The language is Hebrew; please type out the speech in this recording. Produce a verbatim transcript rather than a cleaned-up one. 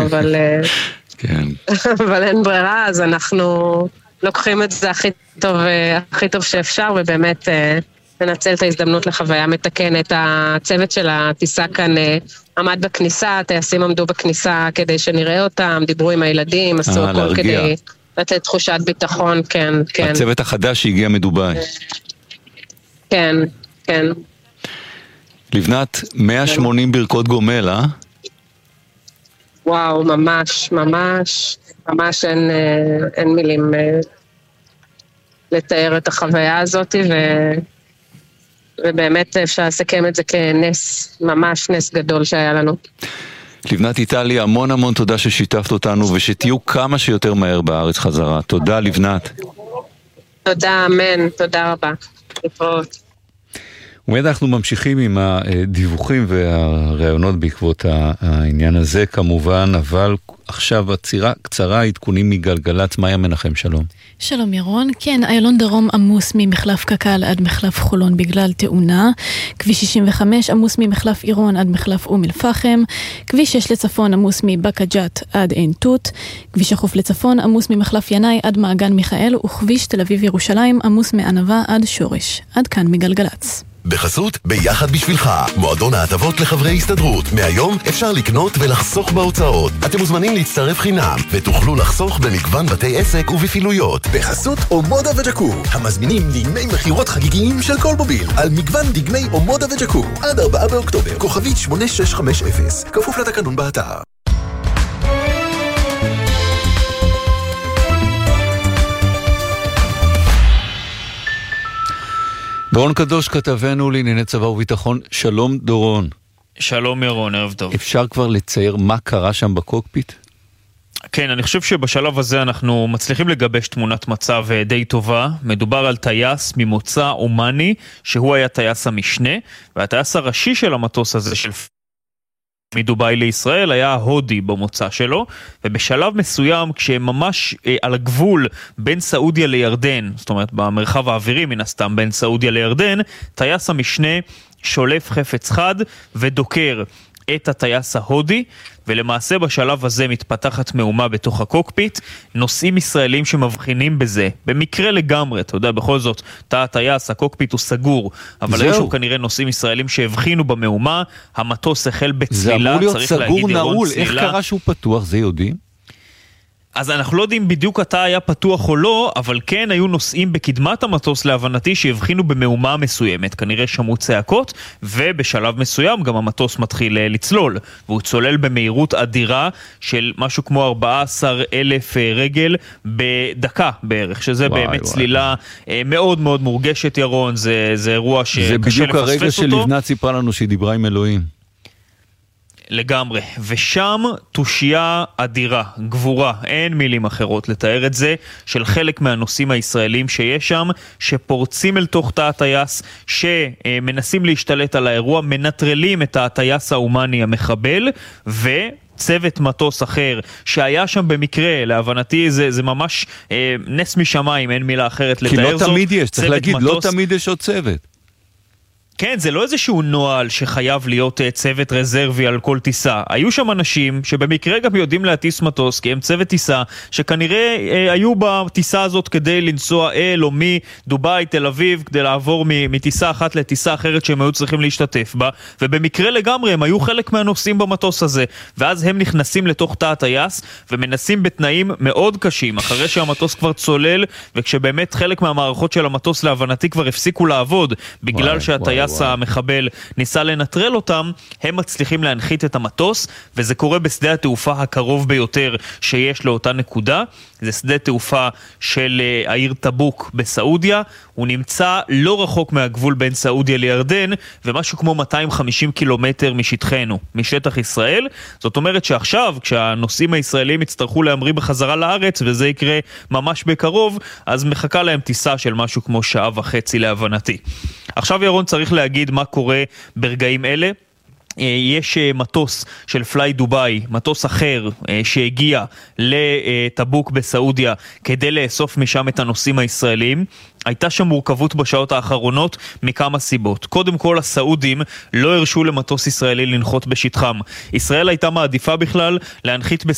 אבל, כן. אבל אין ברירה, אז אנחנו לוקחים את זה הכי טוב, הכי טוב שאפשר, ובאמת ננצל את ההזדמנות לחוויה מתקנת. הצוות של הטיסה כאן עמד בכניסה, הטייסים עמדו בכניסה כדי שנראה אותם, דיברו עם הילדים, עשו אה, הכל להרגיע. כדי לתת תחושת ביטחון, כן, כן. הצוות החדש שהגיע מדובאי. כן, כן. לבנת, מאה ושמונים ברכות גומל, אה? וואו, ממש, ממש, ממש אין, אין מילים לתאר את החוויה הזאת, ו... ובאמת אפשר לסכם את זה כנס, ממש נס גדול שהיה לנו. לבנת איטלי, המון המון תודה ששיתפת אותנו, ושתהיו כמה שיותר מהר בארץ חזרה. תודה, לבנת. תודה, אמן, תודה רבה. להתראות. ומיד אנחנו ממשיכים עם הדיווחים והרעיונות בעקבות העניין הזה כמובן, אבל עכשיו הצירה קצרה, עדכונים מגלגלת. מאיה מנחם, שלום. שלום ירון, כן, איילון דרום עמוס ממחלף קקל עד מחלף חולון בגלל תאונה, כביש שישים וחמש עמוס ממחלף עירון עד מחלף אום אל פחם, כביש שש לצפון עמוס מבקה ג'ת עד עין תות, כביש החוף לצפון עמוס ממחלף ינאי עד מעגן מיכאל, וכביש תל אביב ירושלים עמוס מענבה עד שורש. עד כאן מגלגלץ. בחסות ביחד בשבילך, מועדון ההטבות לחברי הסתדרות. מהיום אפשר לקנות ולחסוך בהוצאות. אתם מוזמנים להצטרף חינם ותוכלו לחסוך במגוון בתי עסק ובפעילויות. בחסות אומודה וג'קו, המזמינים דגמי מחירות חגיגיים של כל מוביל על מגוון דגמי אומודה וג'קו עד ארבעה באוקטובר, כוכבית שמונה שש חמש אפס, כפוף לתקנון באתר. דורון קדוש כתבנו לענייני צבא וביטחון, שלום דורון. שלום ירון, ערב טוב. אפשר כבר לצייר מה קרה שם בקוקפיט? כן, אני חושב שבשלב הזה אנחנו מצליחים לגבש תמונת מצב די טובה. מדובר על טייס ממוצא אומני, שהוא היה טייס המשנה, והטייס הראשי של המטוס הזה של מדובאי לישראל היה הודי במוצא שלו, ובשלב מסוים כשהם ממש אה, על הגבול בין סעודיה לירדן, זאת אומרת במרחב האווירי מן הסתם בין סעודיה לירדן, טייס המשנה שולף חפץ חד ודוקר את הטייס ההודי, ולמעשה בשלב הזה מתפתחת מהומה בתוך הקוקפיט. נוסעים ישראלים שמבחינים בזה, במקרה לגמרי, אתה יודע, בכל זאת, תא הטייס, הקוקפיט הוא סגור, אבל היו שם כנראה נוסעים ישראלים שהבחינו במהומה, המטוס החל בצלילה, זה אמור להיות סגור נעול, איך צלילה. קרה שהוא פתוח, זה יודעים? אז אנחנו לא יודעים בדיוק התא היה פתוח או לא, אבל כן היו נוסעים בקדמת המטוס להבנתי שהבחינו במהומה מסוימת, כנראה שמעו צעקות, ובשלב מסוים גם המטוס מתחיל לצלול, והוא צולל במהירות אדירה של משהו כמו ארבעה עשר אלף רגל בדקה בערך, שזה וואי, באמת וואי. צלילה מאוד מאוד מורגשת ירון, זה, זה אירוע שקשה לפספס אותו. זה בדיוק הרגע שלבנת סיפרה לנו שהיא דיברה עם אלוהים. לגמרי, ושם תושייה אדירה, גבורה, אין מילים אחרות לתאר את זה, של חלק מהנוסעים הישראלים שיש שם, שפורצים אל תוך תא הטייס, שמנסים להשתלט על האירוע, מנטרלים את הטייס האומני המחבל, ו... צוות מטוס אחר שהיה שם במקרה, להבנתי זה, זה ממש אה, נס משמיים, אין מילה אחרת לתאר זאת. כי לא תמיד יש, צריך להגיד, מטוס, לא תמיד יש עוד צוות. כן, זה לא איזשהו נועל שחייב להיות צוות רזרבי על כל טיסה. היו שם אנשים שבמקרה גם יודעים להטיס מטוס, כי הם צוות טיסה, שכנראה אה, היו בטיסה הזאת כדי לנסוע אל או מדובאי, תל אביב, כדי לעבור מטיסה אחת לטיסה אחרת שהם היו צריכים להשתתף בה, ובמקרה לגמרי הם היו חלק מהנוסעים במטוס הזה, ואז הם נכנסים לתוך תא הטייס, ומנסים בתנאים מאוד קשים, אחרי שהמטוס כבר צולל, וכשבאמת חלק מהמערכות של המטוס להבנתי כבר הפסיקו לעבוד, בגלל וואי, שהטייס וואי. המחבל ניסה לנטרל אותם, הם מצליחים להנחית את המטוס, וזה קורה בשדה התעופה הקרוב ביותר שיש לאותה נקודה. זה שדה תעופה של uh, העיר טבוק בסעודיה, הוא נמצא לא רחוק מהגבול בין סעודיה לירדן, ומשהו כמו מאתיים וחמישים קילומטר משטחנו, משטח ישראל. זאת אומרת שעכשיו, כשהנוסעים הישראלים יצטרכו להמריא בחזרה לארץ, וזה יקרה ממש בקרוב, אז מחכה להם טיסה של משהו כמו שעה וחצי להבנתי. עכשיו ירון צריך להגיד מה קורה ברגעים אלה. יש מטוס של פליי דובאי, מטוס אחר שהגיע לטבוק בסעודיה כדי לאסוף משם את הנוסעים הישראלים. הייתה שם מורכבות בשעות האחרונות מכמה סיבות. קודם כל, הסעודים לא הרשו למטוס ישראלי לנחות בשטחם. ישראל הייתה מעדיפה בכלל להנחית